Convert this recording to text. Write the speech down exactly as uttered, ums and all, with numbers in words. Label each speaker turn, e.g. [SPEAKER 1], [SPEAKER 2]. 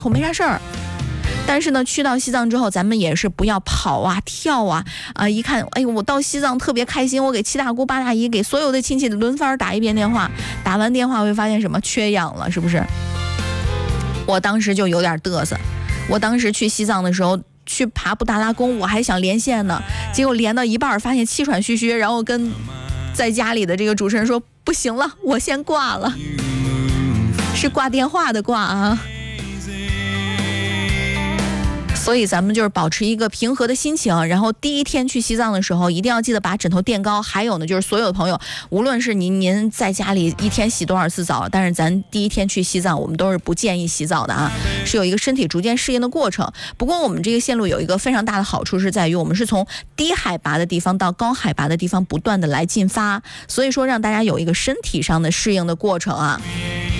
[SPEAKER 1] 后没啥事儿。但是呢，去到西藏之后，咱们也是不要跑啊、跳啊，啊、呃，一看，哎呦，我到西藏特别开心，我给七大姑八大姨，给所有的亲戚轮番打一遍电话，打完电话会发现什么？缺氧了，是不是？我当时就有点嘚瑟，我当时去西藏的时候，去爬布达拉宫，我还想连线呢，结果连到一半发现气喘吁吁，然后跟在家里的这个主持人说，不行了，我先挂了，是挂电话的挂啊。所以咱们就是保持一个平和的心情，然后第一天去西藏的时候，一定要记得把枕头垫高。还有呢，就是所有的朋友，无论是您您在家里一天洗多少次澡，但是咱第一天去西藏，我们都是不建议洗澡的啊，是有一个身体逐渐适应的过程。不过我们这个线路有一个非常大的好处，是在于我们是从低海拔的地方到高海拔的地方不断的来进发，所以说让大家有一个身体上的适应的过程啊。